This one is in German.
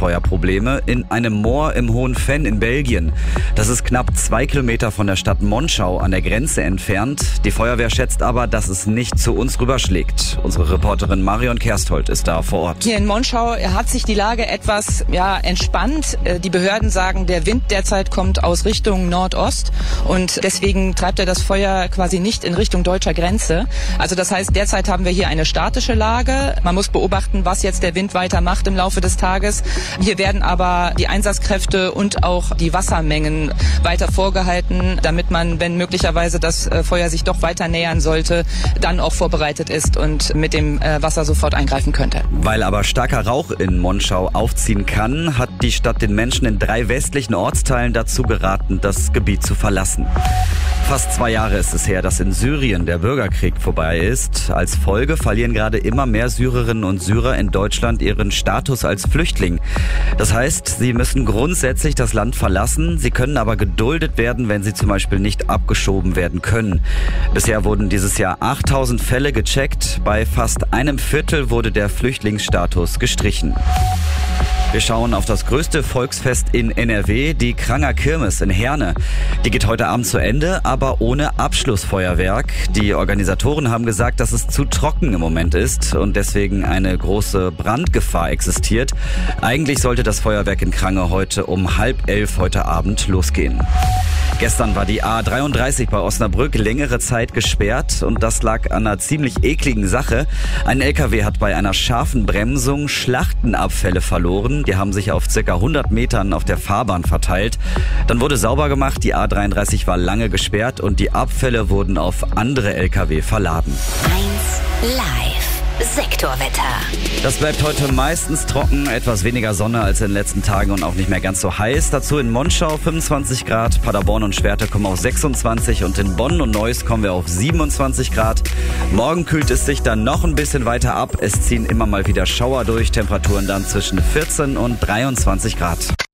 Feuerprobleme in einem Moor im Hohen Venn in Belgien. Das ist knapp 2 Kilometer von der Stadt Monschau an der Grenze entfernt. Die Feuerwehr schätzt aber, dass es nicht zu uns rüberschlägt. Unsere Reporterin Marion Kersthold ist da vor Ort. Hier in Monschau hat sich die Lage etwas entspannt. Die Behörden sagen, der Wind derzeit kommt aus Richtung Nordost und deswegen treibt er das Feuer quasi nicht in Richtung deutscher Grenze. Also das heißt, derzeit haben wir hier eine statische Lage. Man muss beobachten, was jetzt der Wind weiter macht im Laufe des Tages. Hier werden aber die Einsatzkräfte und auch die Wassermengen weiter vorgehalten, damit man, wenn möglicherweise das Feuer sich doch weiter nähern sollte, dann auch vorbereitet ist und mit dem Wasser sofort eingreifen könnte. Weil aber starker Rauch in Monschau aufziehen kann, hat die Stadt den Menschen in 3 westlichen Ortsteilen dazu geraten, das Gebiet zu verlassen. Fast 2 Jahre ist es her, dass in Syrien der Bürgerkrieg vorbei ist. Als Folge verlieren gerade immer mehr Syrerinnen und Syrer in Deutschland ihren Status als Flüchtling. Das heißt, sie müssen grundsätzlich das Land verlassen. Sie können aber geduldet werden, wenn sie zum Beispiel nicht abgeschoben werden können. Bisher wurden dieses Jahr 8000 Fälle gecheckt. Bei fast einem Viertel wurde der Flüchtlingsstatus gestrichen. Wir schauen auf das größte Volksfest in NRW, die Kranger Kirmes in Herne. Die geht heute Abend zu Ende, aber ohne Abschlussfeuerwerk. Die Organisatoren haben gesagt, dass es zu trocken im Moment ist und deswegen eine große Brandgefahr existiert. Eigentlich sollte das Feuerwerk in Krange heute um 10:30 heute Abend losgehen. Gestern war die A33 bei Osnabrück längere Zeit gesperrt und das lag an einer ziemlich ekligen Sache. Ein LKW hat bei einer scharfen Bremsung Schlachtenabfälle verloren. Die haben sich auf ca. 100 Metern auf der Fahrbahn verteilt. Dann wurde sauber gemacht, die A33 war lange gesperrt und die Abfälle wurden auf andere LKW verladen. 1 Live. Sektorwetter. Das bleibt heute meistens trocken, etwas weniger Sonne als in den letzten Tagen und auch nicht mehr ganz so heiß. Dazu in Monschau 25 Grad, Paderborn und Schwerte kommen auf 26 und in Bonn und Neuss kommen wir auf 27 Grad. Morgen kühlt es sich dann noch ein bisschen weiter ab. Es ziehen immer mal wieder Schauer durch, Temperaturen dann zwischen 14 und 23 Grad.